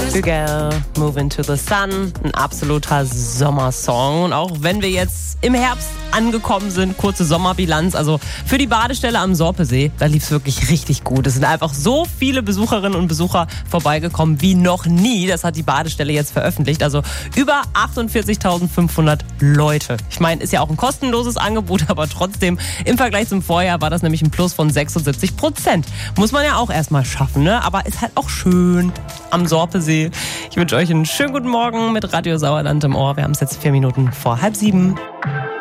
Hügel, Move into the Sun, ein absoluter Sommersong. Und auch wenn wir jetzt im Herbst angekommen sind, kurze Sommerbilanz, also für die Badestelle am Sorpesee, da lief es wirklich richtig gut. Es sind einfach so viele Besucherinnen und Besucher vorbeigekommen wie noch nie. Das hat die Badestelle jetzt veröffentlicht. Also über 48.500 Leute. Ich meine, ist ja auch ein kostenloses Angebot, aber trotzdem im Vergleich zum Vorjahr war das nämlich ein Plus von 76%. Muss man ja auch erstmal schaffen, ne? Aber ist halt auch schön am Sorpesee. Ich wünsche euch einen schönen guten Morgen mit Radio Sauerland im Ohr. Wir haben es jetzt 4 Minuten vor 6:30.